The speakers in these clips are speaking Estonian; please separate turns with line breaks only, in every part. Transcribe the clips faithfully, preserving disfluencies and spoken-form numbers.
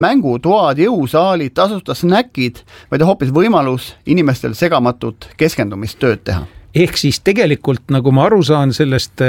mängutoad, jõusaalid, tasuta snäkid, vaid hoopis võimalus inimestel segamatut keskendumist tööd teha.
Ehk siis tegelikult, nagu ma aru saan sellest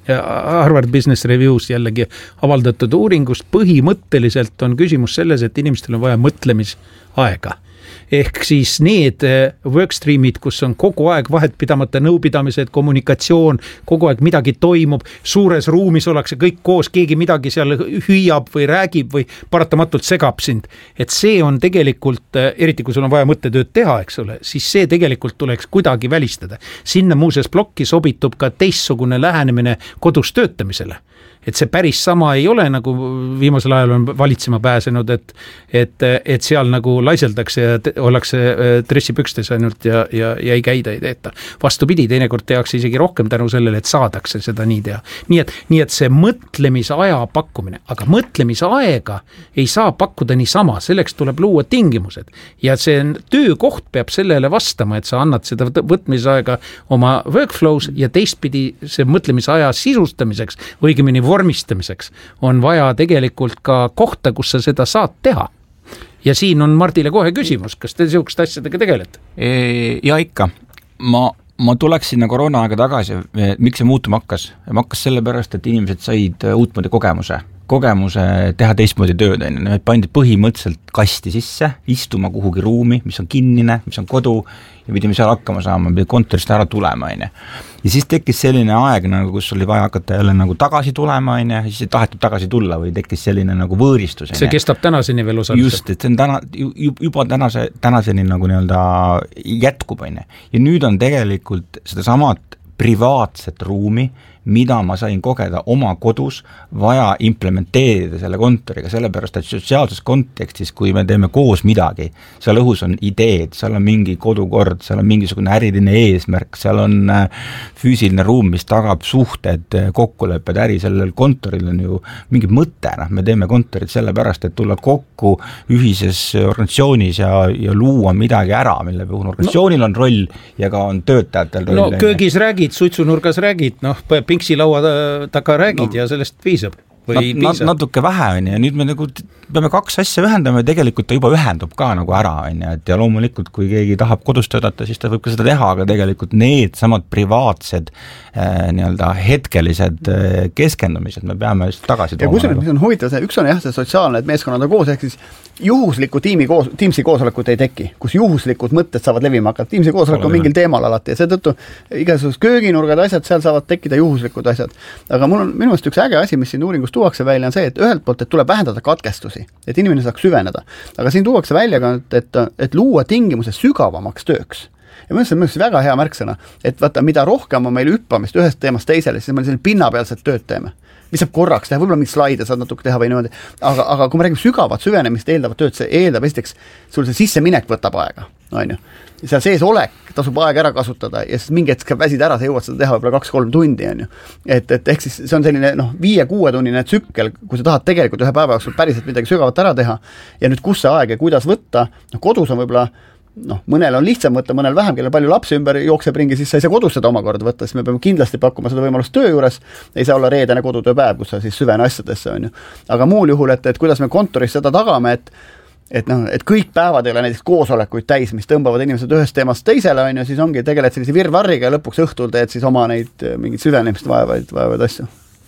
Harvard Business Reviews jällegi avaldatud uuringust, põhimõtteliselt on küsimus selles, et inimestel on vaja mõtlemisaega. Ehk siis need workstreamid, kus on kogu aeg vahetpidamata nõupidamised, kommunikatsioon, kogu aeg midagi toimub, suures ruumis ollakse kõik koos, keegi midagi seal hüüab või räägib või paratamatult segab sind. Et see on tegelikult, eriti kui sul on vaja mõttetööd teha, eks ole, siis see tegelikult tuleks kuidagi välistada. Sinna muuseas plokki sobitub ka teistsugune lähenemine kodus töötamisele. Et see päris sama ei ole, nagu viimasel ajal on valitsema pääsenud, et, et, et seal nagu laiseldakse ja ollakse dressipükstes ainult ja, ja, ja ei käida, ei teeta. Vastupidi, teinekord tehakse isegi rohkem tänu sellele, et saadakse seda nii teha. Nii et, nii et see mõtlemisaja pakkumine, aga mõtlemisaega ei saa pakkuda nii sama, selleks tuleb luua tingimused. Ja see töökoht peab sellele vastama, et sa annad seda võtmisaega oma workflows ja teistpidi see mõtlemisaja sisustamiseks, õigemini vormistamiseks on vaja tegelikult ka kohta, kus sa seda saad teha. Ja siin on Mardile kohe küsimus, kas te niisugust asjadega tegelete?
Ja ikka. Ma, ma tuleks sinna koroona aega tagasi. Miks see muutuma hakkas? Ma hakkas selle pärast, et inimesed said uutmoodi kogemuse. kogemuse teha teistmoodi tööd. Need pandi põhimõtteliselt kasti sisse, istuma kuhugi ruumi, mis on kinnine, mis on kodu ja pidime seal hakkama saama, pidi kontorist ära tulema. Ja siis tekkis selline aeg, nagu, kus oli vaja hakata jälle nagu tagasi tulema, ja siis ei tahetud tagasi tulla või tekkis selline nagu võõristus.
See kestab tänaseni veel osaliselt.
Just, et see on täna, juba tänase, tänaseni nagu nii-öelda jätkub. Ja nüüd on tegelikult seda samat privaatset ruumi, mida ma sain kogeda oma kodus, vaja implementeerida selle kontoriga, sellepärast, et sotsiaalses kontekstis, kui me teeme koos midagi, seal õhus on ideed, seal on mingi kodukord, seal on mingisugune äriline eesmärk, seal on füüsiline ruum, mis tagab suhted, kokkulepped, äri, sellel kontoril on ju mingi mõte, noh, me teeme kontorit sellepärast, et tulla kokku ühises organisatsioonis ja, ja luua midagi ära, mille puhul organisatsioonil on roll ja ka on töötajatel roll.
No köögis räägid, suitsunurgas räägid, noh, Pinksi laua taga räägid no, ja sellest piisab. Või
nat, nat, natuke vähe on ja nüüd me nagu peame kaks asja ühendama ja tegelikult ta juba ühendub ka nagu ära on ja, et ja loomulikult kui keegi tahab kodus töötada, siis ta võib ka seda teha, aga tegelikult need samad privaatsed äh, nii-öelda hetkelised äh, keskendumised me peame just tagasi tooma.
Ja kusjuures, mis on huvitav, üks on jah see sotsiaalne, et meeskonnad on koos, ehk siis juhusliku tiimi koos, tiimsi koosolekut ei teki, kus juhuslikud mõtted saavad levima hakata. Tiimsi koosolek on mingil teemal alati ja seetõttu igasugused kööginurgad asjad, seal saavad tekkida juhuslikud asjad. Aga mul on minu meelest üks äge asi, mis siin uuringus tuuakse välja, on see, et ühelt poolt, et tuleb vähendada katkestusi, et inimene saaks süveneda. Aga siin tuuakse välja ka, et, et luua tingimuse sügavamaks tööks. Ja mõnes on väga hea märksõna, et vaata, mida rohkem on meil hüppamist ühest teemast teisele, siis me selline pinnapealset tööd teeme. Mis saab korraks teha, võib-olla mingi slaide saad natuke teha või niimoodi, aga, aga kui me räägime sügavat süvenemist eeldavat tööd, see eeldab esiteks, sul see sisseminek võtab aega, on ju. Seal sees olek, tasub aega ära kasutada ja siis mingi hetk väsid ära, sa jõuad seda teha võib-olla kaks-kolm tundi, on ju. Et, et ehk siis see on selline noh, viie-kuue tunnine tsükkel, kui sa tahad tegelikult ühe päeva jooksul päriselt midagi sügavat ära teha ja nüüd kus see aeg ja kuidas võtta, no kodus on võib-olla noh, mõnel on lihtsam võtta, mõnel vähem, kellel palju lapsi ümber jookseb ringi, siis sa ei saa kodus seda omakorda võtta, siis me peame kindlasti pakkuma seda võimalust töö juures, ei saa olla reedene kodutööpäev, kus sa siis süvene asjadesse, on ju. Aga muul juhul, et, et kuidas me kontoris seda tagame, et et, noh, et kõik päevad ei ole näiteks koosolekuid täis, mis tõmbavad inimesed ühest teemast teisele, on ju, siis ongi tegeled sellise virvarriga ja lõpuks õhtul teed siis oma neid mingid süvenemist vaevaid, vaevaid asju.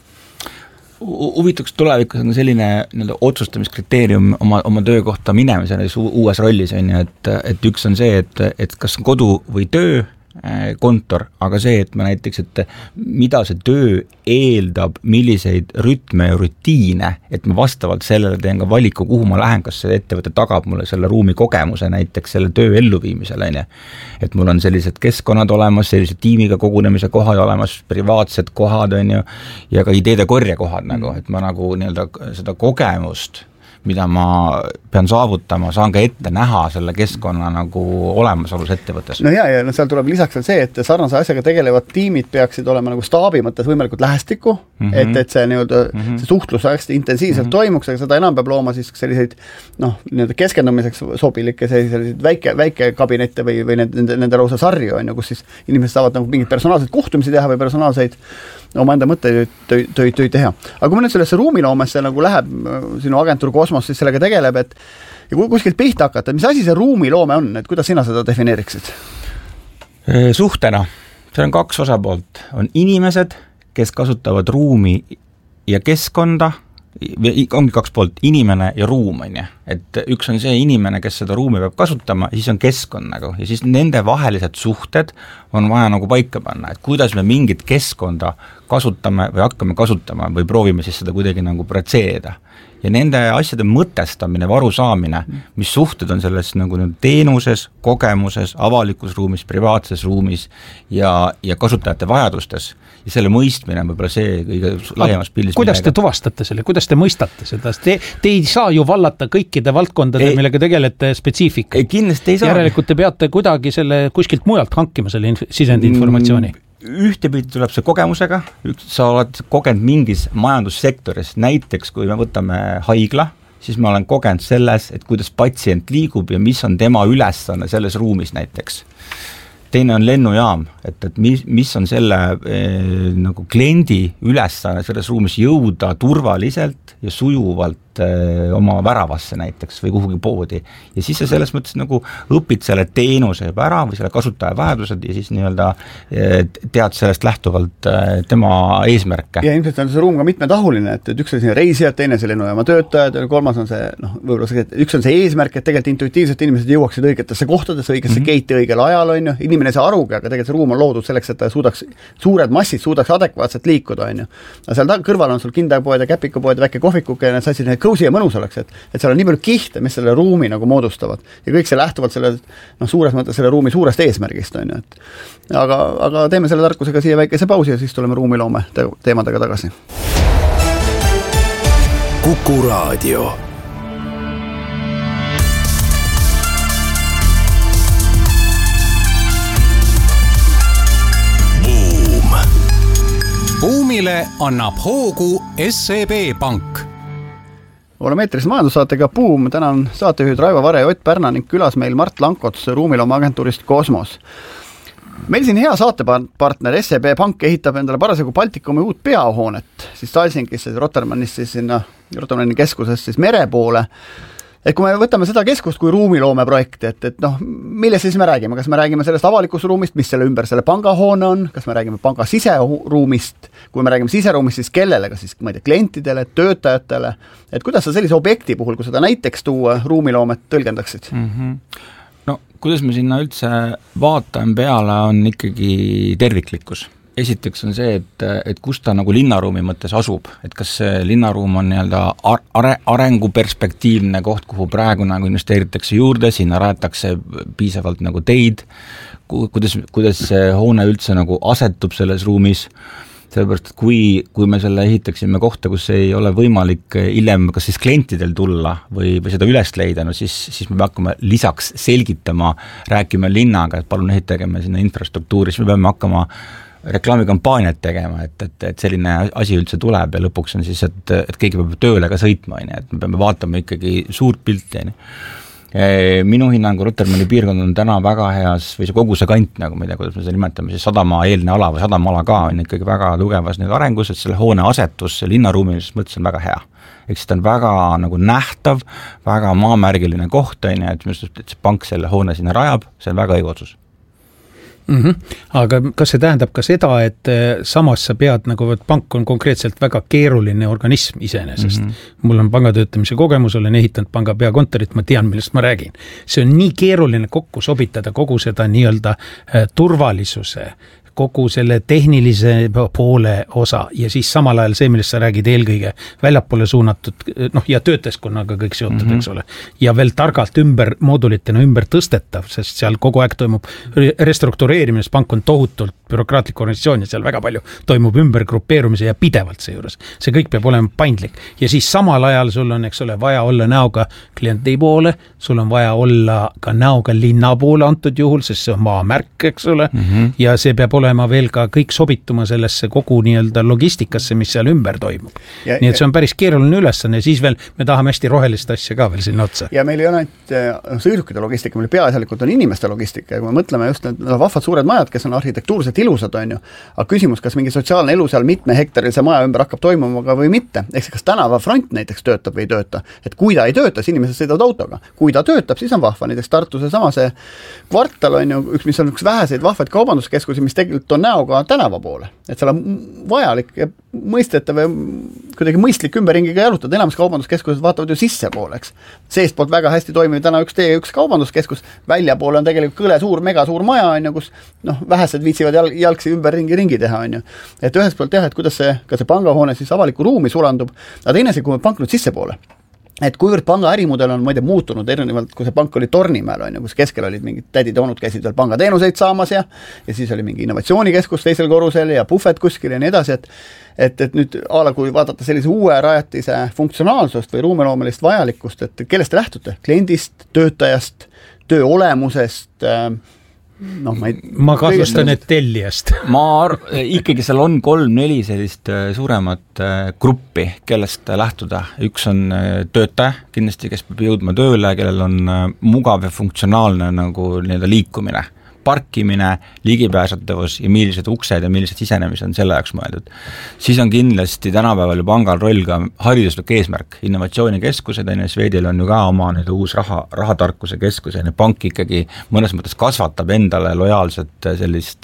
Huvituks tulevikus on selline nii-öelda otsustamiskriteerium oma, oma töökohta minemisel uues rollis on ju, et, et üks on see, et, et kas kodu või töö kontor, aga see, et ma näiteks, et mida see töö eeldab, milliseid rütme ja rutiine, et ma vastavalt sellele teen ka valiku, kuhu ma lähen, kas see ettevõte tagab mulle selle ruumi kogemuse näiteks selle töö elluviimisele, et mul on sellised keskkonnad olemas, sellised tiimiga kogunemise kohad olemas, privaatsed kohad on ju, ja ka ideede korjekohad nagu, et ma nagu nii-öelda seda kogemust mida ma pean saavutama, saan ka ette näha selle keskkonna nagu olemasolus ettevõttes.
No ja, ja no seal tuleb lisaks veel see, et sarnase asjaga tegelevad tiimid peaksid olema nagu staabi mõttes võimalikult lähestikku, mm -hmm. et, et see, nii-öelda, mm -hmm. see suhtlus hästi intensiivselt mm -hmm. toimuks, aga seda enam peab looma siis selliseid noh, nii-öelda keskendumiseks sobilikke selliseid väike, väike kabinette või, või nende, nende lausa sarju on ju, kus siis inimesed saavad nagu mingid personaalseid kohtumisi teha või personaalseid oma enda mõttetöid töid, töid teha. Aga kui me nüüd sellesse ruumiloomesse nagu läheb sinu agentuur Kosmos Kosmos siis sellega tegeleb, et ja kui kuskilt pihta hakata, mis asi see ruumiloome on, et kuidas sina seda defineeriksid?
Suhtena, see on kaks osapoolt, on inimesed, kes kasutavad ruumi ja keskkonda, ongi kaks poolt, inimene ja ruum, on ju. Et üks on see inimene, kes seda ruumi peab kasutama, siis on keskkond nagu, ja siis nende vahelised suhted on vaja nagu paika panna, et kuidas me mingit keskkonda kasutame või hakkame kasutama või proovime siis seda kuidagi nagu projitseerida. Ja nende asjade mõtestamine, varu saamine, mis suhted on selles nagu teenuses, kogemuses, avalikus ruumis, privaatses ruumis ja, ja kasutajate vajadustes. Ja selle mõistmine on võib-olla see kõige laiemas pildis.
Kuidas millega... te tuvastate selle, kuidas te mõistate seda? Te, te ei saa ju vallata kõikide valdkondade, ei, millega tegelete spetsiifika.
Kindlasti ei saa.
Järelikult te peate kuidagi selle kuskilt mujalt hankima selle inf- sisendi informatsiooni. Mm.
Ühtepidi tuleb see kogemusega, sa oled kogenud mingis majandussektoris, näiteks kui me võtame haigla, siis ma olen kogenud selles, et kuidas patsient liigub ja mis on tema ülesanne selles ruumis näiteks. Teine on lennujaam, et, et mis, mis on selle eh, nagu kliendi ülesanne selles ruumis jõuda turvaliselt ja sujuvalt eh, oma väravasse näiteks või kuhugi poodi. Ja siis sa selles mõttes nagu õpid selle teenuse juba ära või selle kasutaja vajadused ja siis nii-öelda eh, tead sellest lähtuvalt eh, tema eesmärke.
Ja ilmselt on see ruum ka mitmetahuline, et, et üks on siin reisijad, teine see lennujaama töötajad ja kolmas on see, noh, võib-olla see, üks on see eesmärk, et tegelikult intuitiivselt inimesed jõuaksid õigetesse kohtadesse, õigesse mm-hmm. geiti õigel ajal, on ju, inimene see arugi, aga tegelikult see ruum on loodud selleks, et ta suudaks, suured massid suudaks adekvaatselt liikuda, on ju. Aga seal kõrval on sul kindapoed ja käpikapoed, väike kohvikuke ja need satsid, need kõusi ja mõnus oleks, et, et seal on nii palju kihte, mis selle ruumi nagu moodustavad. Ja kõik see lähtuvalt selle, noh, suures mõttes selle ruumi suurest eesmärgist, on ju. Et, aga, aga teeme selle tarkusega siia väikese pausi ja siis tuleme ruumiloome teemadega tagasi.
Kuku Raadio.
Buumile annab hoogu S E B Pank.
Oleme eetris majandussaatega Buum. Täna on saatejuhid Raivo Vare ja Ott Pärna ning külas meil Mart Lankots ruumiloome agentuurist Kosmos. Meil siin hea saatepartner S E B Pank ehitab endale parasjagu Baltikumi uut peahoonet, siis Talsinkisse, Rotterdamist siis sinna Rotterdami keskusest siis mere poole. Et kui me võtame seda keskust kui ruumiloome projekti, et, et noh, millest siis me räägime? Kas me räägime sellest avalikust ruumist, mis selle ümber selle pangahoone on? Kas me räägime panga siseruumist? Kui me räägime siseruumist, siis kellele? Kas siis, ma ei tea, klientidele, töötajatele? Et kuidas sa sellise objekti puhul, kui seda näiteks tuua ruumiloomet tõlgendaksid?
Mm-hmm. No, kuidas me sinna üldse vaatame peale, on ikkagi terviklikkus. Esiteks on see, et, et kus ta nagu linnaruumi mõttes asub, et kas see linnaruum on nii-öelda are, arenguperspektiivne koht, kuhu praegu nagu investeeritakse juurde, sinna rajatakse piisavalt nagu teid, kuidas, kuidas see hoone üldse nagu asetub selles ruumis, sellepärast, et kui, kui me selle ehitaksime kohta, kus ei ole võimalik hiljem kas siis klientidel tulla või, või seda üles leida, no siis, siis me hakkame lisaks selgitama, rääkima linnaga, et palun ehitage me sinna infrastruktuuri, siis me peame hakkama reklaamikampaaniat tegema, et, et, et selline asi üldse tuleb ja lõpuks on siis, et, et keegi peab tööle ka sõitma, et me peame vaatama ikkagi suurt pilti. Minu hinnangu Rotterdami piirkond on täna väga heas, või see kogu see kant, nagu ma ei tea, kuidas me seda nimetame, siis sadama eelne ala või sadama ala ka on ikkagi väga tugevas nüüd arengus, et selle hoone asetus linnaruumilises mõttes on väga hea. Eks ta on väga nagu nähtav, väga maamärgiline koht, et see pank selle hoone sinna rajab, see on väga õige otsus.
Mm-hmm. Aga kas see tähendab ka seda, et samas sa pead, nagu et pank on konkreetselt väga keeruline organism iseenesest. Mm-hmm. Mul on pangatöötamise kogemus, olen ehitanud panga peakontorit, ma tean, millest ma räägin. See on nii keeruline kokku sobitada kogu seda nii-öelda turvalisuse, kogu selle tehnilise poole osa ja siis samal ajal see, millest sa räägid eelkõige väljapoole suunatud, noh ja töötajaskonnaga kõik seotud, mm-hmm. eks ole, ja veel targalt ümber moodulitena ümber tõstetav, sest seal kogu aeg toimub restruktureerimine, pank on tohutult bürokraatlik organisatsioon ja seal väga palju toimub ümber grupeerumise ja pidevalt see juures. See kõik peab olema paindlik ja siis samal ajal sul on, eks ole, vaja olla näoga kliendi poole, sul on vaja olla ka näoga linna poole antud juhul, sest see on maamärk, eks ole, mm-hmm. ja see peab olema veel ka kõik sobituma sellesse kogu nii-öelda logistikasse, mis seal ümber toimub. Ja, nii et see on päris keeruline ülesanne ja siis veel me tahame hästi rohelist asja ka veel sinna otsa.
Ja meil ei ole ainult sõidukite logistika, meil peaasjalikult on inimeste logistika ja kui me mõtleme just need vahvad suured majad, kes on arhitektuurselt ilusad, on ju, aga küsimus, kas mingi sotsiaalne elu seal mitme hektaril see maja ümber hakkab toimuma või mitte, ehk kas tänavafront näiteks töötab või ei tööta, et kui ta ei tööta, siis inimesed sõidavad autoga, kui ta töötab, siis on vahva, näiteks Tartu see sama see kvartal on ju üks, mis on üks väheseid vahvaid kaubanduskeskusi, mis tegelikult on näoga tänava poole, et seal on vajalik ja mõistetav ja kuidagi mõistlik ümberringiga jalutada, enamus kaubanduskeskused vaatavad ju sissepoole, eks. Seestpoolt väga hästi toimib täna üks tee üks kaubanduskeskus, välja poole on tegelikult kõle suur, mega suur maja, on ju, kus noh, vähesed viitsivad jalg, jalgsi ümberringi ringi teha, on ju. Et ühest poolt jah, et kuidas see, ka see pangahoone siis avaliku ruumi sulandub, aga teine see, kui me pank nüüd sissepoole. Et kuivõrd panga ärimudel on, ma ei tea, muutunud erinevalt, kui see pank oli Tornimäel, on ju, kus keskel olid mingid tädid ja onud käisid veel pangateenuseid saamas ja, ja siis oli mingi innovatsioonikeskus teisel korrusel ja puhvet kuskil ja nii edasi, et et, et nüüd ala, kui vaadata sellise uue rajatise funktsionaalsust või ruumiloomelist vajalikkust, et kellest lähtute? Kliendist, töötajast, töö olemusest, noh, ma ei...
Ma kahtlustan, et tellijast.
Ma arv, ikkagi seal on kolm-neli sellist suuremat gruppi, kellest lähtuda. Üks on töötaja, kindlasti, kes peab jõudma tööle, kellel on mugav ja funktsionaalne nagu nii-öelda liikumine. Parkimine, ligipääsetavus ja millised uksed ja millised sisenemised on selle jaoks mõeldud. Siis on kindlasti tänapäeval ju pangal roll ka hariduslik eesmärk. Innovatsioonikeskused, N S V-del on ju ka oma nüüd uus raha, rahatarkuse keskus ja pank ikkagi mõnes mõttes kasvatab endale lojaalset sellist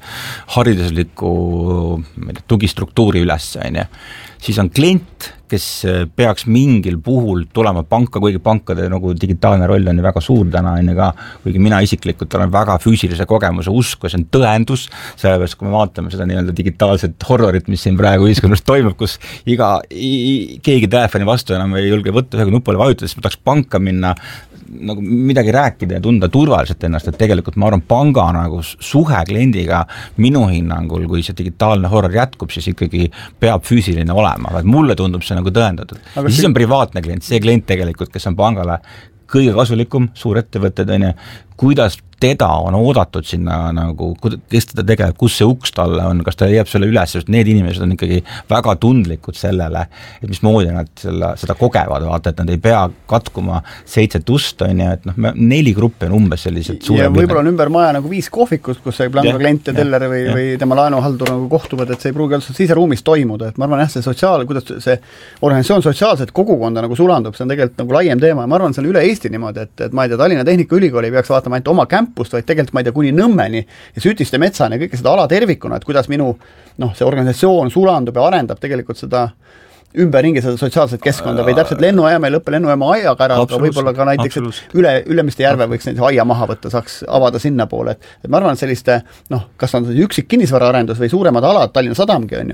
hariduslikku tugistruktuuri üles. Siis on klient, kes peaks mingil puhul tulema panka, kuigi pankade nagu digitaalne roll on ju väga suur täna, enne ka, kuigi mina isiklikult olen väga füüsilise kogemuse usku, see on tõendus, sellepärast kui me vaatame seda nii-öelda digitaalset horrorit, mis siin praegu ühiskonnas toimub, kus iga, keegi telefoni vastu enam ei julge võtta ühega nupule vajutada, siis ma tahaks panka minna nagu midagi rääkida ja tunda turvaliselt ennast, et tegelikult ma arvan, panga nagu suhe kliendiga minu hinnangul, kui see digitaalne horror jätkub, siis ikkagi peab füüsiline olema, vaid mulle tundub see nagu tõendatud. Aga ja siis on privaatne klient, see klient tegelikult, kes on pangale kõige kasulikum, suur ettevõtted, on ju, kuidas teda on oodatud sinna nagu, kes teda tegeleb, kus see uks talle on, kas ta jääb selle üles, sest need inimesed on ikkagi väga tundlikud sellele, et mis moodi nad selle, seda kogevad, vaata, et nad ei pea katkuma seitset ust, on ju, et noh, neli gruppi on umbes sellised suure
ja võib-olla on ümber maja nagu viis kohvikust, kus see planga klient ja teller või, või tema laenuhaldur nagu kohtuvad, et see ei pruugi üldse siseruumis toimuda, et ma arvan jah, see sotsiaal, kuidas see organisatsioon sotsiaalset kogukonda nagu sulandub, see on tegelikult nagu laiem teema ja ma arvan, see on üle Eesti niimoodi, et, et ma ei tea, Tallinna Tehnikaülikooli ei peaks vaatama ainult oma campust, vaid tegelikult ma ei tea, kuni Nõmmeni ja Sütiste metsani ja kõike seda ala tervikuna, et kuidas minu noh, see organisatsioon sulandub ja arendab tegelikult seda ümberringi seda sotsiaalset keskkonda või täpselt lennujaama ei lõppe lennujaama aiaga ära, aga võib-olla ka näiteks üle, Ülemiste järve võiks näiteks aia maha võtta, saaks avada sinna poole, et, et ma arvan, et selliste noh, kas on üksik kinnisvaraarendus või suuremad alad, Tallinna Sadamgi on ju,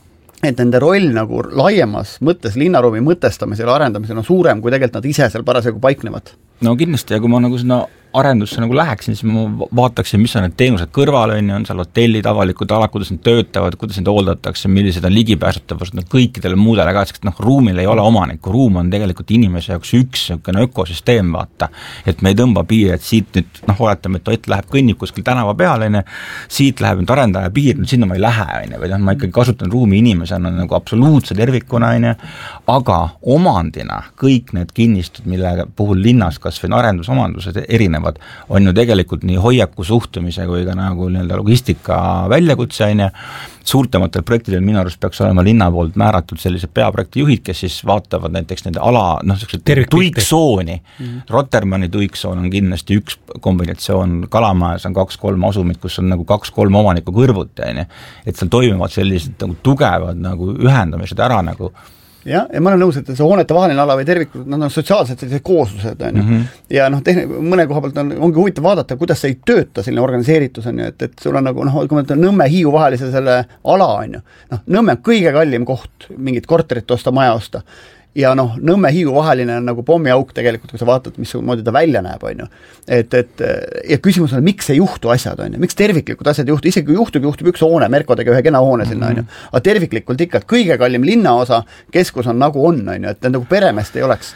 et nende roll nagu laiemas mõttes linnaruumi mõtestamisel ja arendamisel on suurem, kui tegelikult nad ise seal parasjagu paiknevad.
No kindlasti, ja kui ma nagu sinna arendusse nagu läheksin, siis ma vaataksin, mis on need teenused kõrval, on, on seal hotellid, avalikud alad, kuidas need töötavad, kuidas need hooldatakse, millised on ligipääsetavused, no kõikidele muudele ka, et noh, ruumil ei ole omanikku, ruum on tegelikult inimese jaoks üks niisugune ökosüsteem, vaata, et me ei tõmba piiri, et siit nüüd, noh, oletame, et Ott läheb kõnnib kuskil tänava peale, on, siit läheb nüüd arendaja piir, nüüd sinna ma ei lähe, on, või noh, ma ikkagi kasutan ruumi inimesena nagu absoluutse tervikuna, on, aga omandina kõik need kinnistud, mille puhul linnas kas või arendusomandused erinevad, on ju tegelikult nii hoiaku suhtumise kui ka nagu nii-öelda logistika väljakutse, on ju, suurtematel projektidel minu arust peaks olema linna poolt määratud sellised peaprojektijuhid, kes siis vaatavad näiteks nende ala, noh, tuiksooni. Mm-hmm. Rotermanni tuiksoon on kindlasti üks kombinatsioon, Kalamajas on kaks-kolm asumit, kus on nagu kaks-kolm omaniku kõrvuti, on ju, et seal toimuvad sellised nagu tugevad nagu ühendamised ära nagu
jah, ja ma olen nõus, et see hoonete vaheline ala või tervikud, nad on sotsiaalsed sellised kooslused, on ju. Mm-hmm. Ja noh, tehne, mõne koha pealt on, ongi huvitav vaadata, kuidas see ei tööta, selline organiseeritus on ju, et, et sul on nagu, noh, kui ma ütlen Nõmme Hiiu vahelise selle ala on ju, noh, Nõmme on kõige kallim koht mingit korterit osta, maja osta. Ja noh, Nõmme Hiiu vaheline on nagu pommiauk tegelikult, kui sa vaatad, mis moodi ta välja näeb, on ju. Et, et, ja küsimus on, miks ei juhtu asjad, on ju, miks terviklikud asjad ei juhtu, isegi kui juhtub, juhtub üks hoone, Merkodega ühe kena hoone sinna, on ju. Aga terviklikult ikka, kõige kallim linnaosa, keskus on nagu on, on ju, et nagu peremest ei oleks.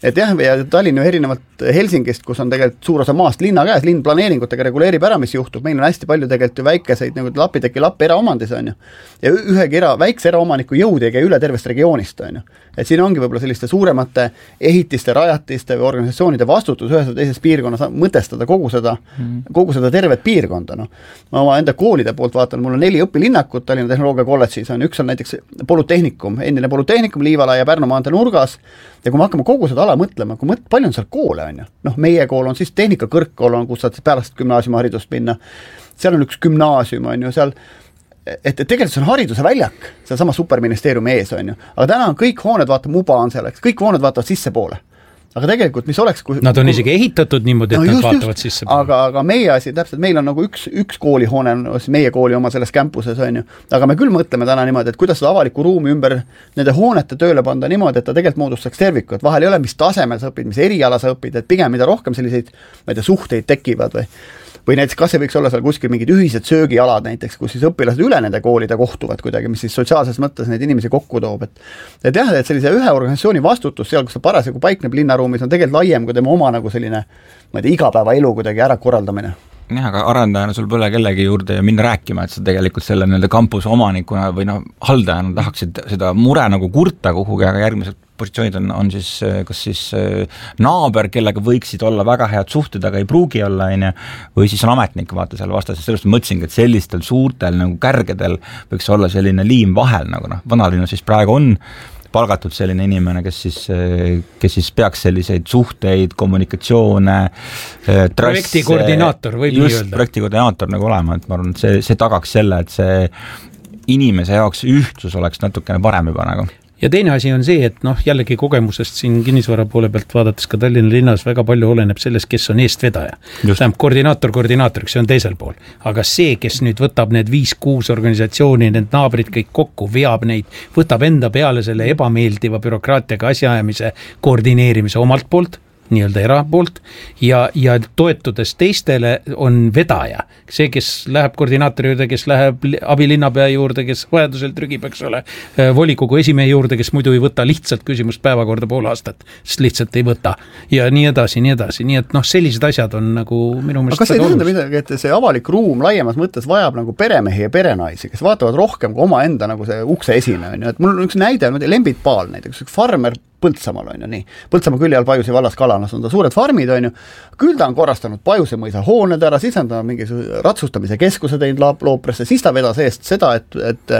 et jah, ja Tallinn ju erinevalt Helsingist, kus on tegelikult suur osa maast linna käes, linn planeeringutega reguleerib ära, mis juhtub, meil on hästi palju tegelikult ju väikeseid nagu lapiteki lapp eraomandis, on ju. Ja ühegi era, väikse eraomaniku jõud ei käi üle tervest regioonist, on ju. Et siin ongi võib-olla selliste suuremate ehitiste, rajatiste või organisatsioonide vastutus ühes või teises piirkonnas mõtestada kogu seda, mm. kogu seda tervet piirkonda. No. Ma oma enda koolide poolt vaatan, mul on neli õpilinnakut Tallinna Tehnoloogia kolledžis, on üks on näiteks Polütehnikum, endine Polütehnikum Liivala ja Pärnu maantee nurgas, ja kui me hakkame kogu seda ala mõtlema, kui mõt, palju on seal koole, on ju? Noh, meie kool on siis tehnikakõrgkool, on, kus saad pärast gümnaasiumiharidust minna, seal on üks gümnaasium, on ju, seal et, et tegelikult see on hariduse väljak, see on sama superministeeriumi ees, on ju. Aga täna on kõik hooned, vaata, muba on selleks, kõik hooned vaatavad sisse poole. Aga tegelikult, mis oleks... Kui,
nad on isegi ehitatud niimoodi, et no, nad just, vaatavad just, sisse poole.
Aga, aga meie asi, täpselt, meil on nagu üks, üks koolihoone, meie kooli oma selles campuses, on ju. Aga me küll mõtleme täna niimoodi, et kuidas seda avaliku ruumi ümber nende hoonete tööle panda niimoodi, et ta tegelikult moodustaks terviku, et vahel ei ole, mis tasemel sa õpid, mis eriala sa õpid, et pigem mida rohkem selliseid, ma ei tea, suhteid tekivad või või näiteks kas see võiks olla seal kuskil mingid ühised söögialad näiteks, kus siis õpilased üle nende koolide kohtuvad kuidagi, mis siis sotsiaalses mõttes neid inimesi kokku toob. Et, et jah, et sellise ühe organisatsiooni vastutus seal, kus ta parasjagu paikneb linnaruumis, on tegelikult laiem kui tema oma nagu selline, ma ei tea, igapäeva elu kuidagi ära korraldamine.
Jah, aga arendajana sul pole kellegi juurde ja minna rääkima, et sa tegelikult selle nii-öelda kampuse omanikuna või noh, haldajana tahaksid seda mure nagu kurta kuhugi, aga järgmised positsioonid on, on siis kas siis naaber, kellega võiksid olla väga head suhted, aga ei pruugi olla, on ju, või siis on ametnik, vaata seal vastas, sellest ma mõtlesingi, et sellistel suurtel nagu kärgedel võiks olla selline liim vahel, nagu noh, vanalinna siis praegu on palgatud selline inimene, kes siis, kes siis peaks selliseid suhteid, kommunikatsioone,
projekti koordinaator võib
just,
öelda.
Projekti koordinaator nagu olema, et ma arvan, et see, see tagaks selle, et see inimese jaoks ühtsus oleks natukene parem juba nagu.
Ja teine asi on see, et noh, jällegi kogemusest siin kinnisvara poole pealt vaadates ka Tallinna linnas väga palju oleneb sellest, kes on eestvedaja. Tähendab, koordinaator koordinaatoriks, see on teisel pool. Aga see, kes nüüd võtab need viis-kuus organisatsiooni, need naabrid kõik kokku, veab neid, võtab enda peale selle ebameeldiva bürokraatiaga asjaajamise koordineerimise omalt poolt, nii-öelda erapoolt ja, ja toetudes teistele on vedaja. See, kes läheb koordinaatori juurde, kes läheb abilinnapea juurde, kes vajadusel trügib, eks ole, volikogu esimehe juurde, kes muidu ei võta lihtsalt küsimust päevakorda pool aastat, sest lihtsalt ei võta. Ja nii edasi, nii edasi. Nii et noh, sellised asjad on nagu minu mõelest...
Aga kas ei tähenda midagi, et see avalik ruum laiemas mõttes vajab nagu peremehi ja perenaisi, kes vaatavad rohkem kui oma enda nagu see ukse esine. Et mul on üks näide, Lembit Paal näiteks, üks farmer Põltsamaal on ju nii. Põltsamaa külje all Pajusi vallas Kalanas on ta suured farmid on ju. Küll ta on korrastanud Pajuse mõisa hooned ära, siis on ta mingi ratsustamise keskuse teinud Loopresse, siis ta vedas eest seda, et,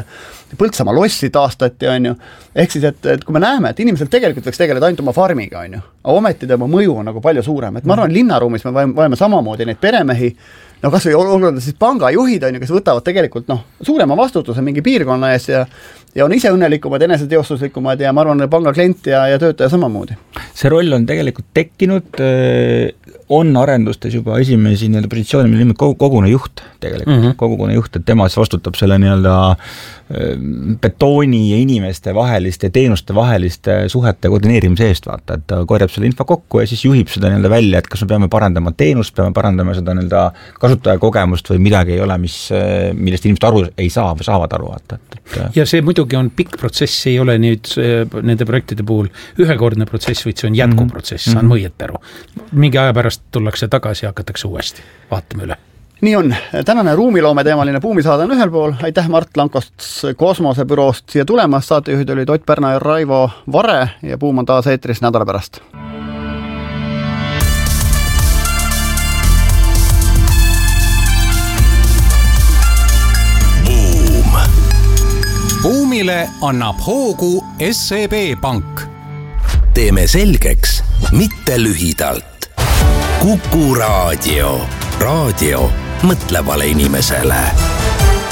et Põltsamaa lossi taastati on ju. Ehk siis, et, et kui me näeme, et inimesel tegelikult võiks tegeleda ainult oma farmiga on ju, aga ometi tema mõju on nagu palju suurem. Et ma arvan, linnaruumis me vajame, vajame samamoodi neid peremehi, no kas või olguda siis pangajuhid on ju, kes võtavad tegelikult noh, suurema vastutuse mingi piirkonna ees ja ja on ise õnnelikumad, eneseteostuslikumad ja ma arvan, panga klient ja, ja töötaja samamoodi.
See roll on tegelikult tekkinud, on arendustes juba esimesi nii-öelda positsiooni, mille nimelt kogukonna juht tegelikult, mm -hmm. kogukonna juht, et tema vastutab selle nii-öelda betooni ja inimeste vaheliste, teenuste vaheliste suhete koordineerimise eest, vaata, et ta korjab selle info kokku ja siis juhib seda nii-öelda välja, et kas me peame parandama teenust, peame parandama seda nii-öelda kasutajakogemust või midagi ei ole, mis, millest inimesed aru ei saa või saavad aru, vaata. Et...
Ja see muidugi on pikk protsess, ei ole nüüd nende projektide puhul ühekordne protsess, vaid see on jätkuprotsess, mm -hmm. saan mõiet aru. Mingi aja pärast tullakse tagasi ja hakatakse uuesti, vaatame üle.
Nii on, tänane ruumiloome teemaline buumisaade on ühel pool, aitäh Mart Lankost Kosmosebüroost siia tulemas, saatejuhid olid Ott Pärna ja Raivo Vare ja buum on taas eetris nädala pärast.
Buum. Buumile annab hoogu S E B Pank.
Teeme selgeks, mitte lühidalt. Kuku Raadio. Raadio mõtlevale inimesele.